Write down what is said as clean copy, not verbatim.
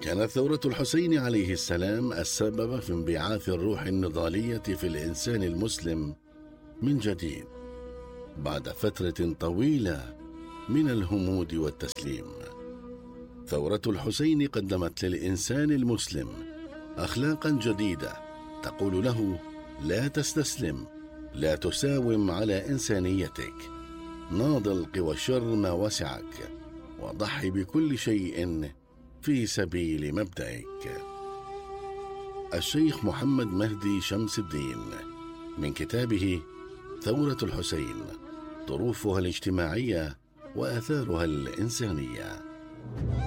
كانت ثورة الحسين عليه السلام السبب في انبعاث الروح النضالية في الإنسان المسلم من جديد بعد فترة طويلة من الهمود والتسليم. ثورة الحسين قدمت للإنسان المسلم أخلاقا جديدة تقول له: لا تستسلم، لا تساوم على إنسانيتك، ناضل قوى الشر ما وسعك، وضحي بكل شيء في سبيل مبدأك. الشيخ محمد مهدي شمس الدين، من كتابه ثورة الحسين: ظروفها الاجتماعية وآثارها الإنسانية.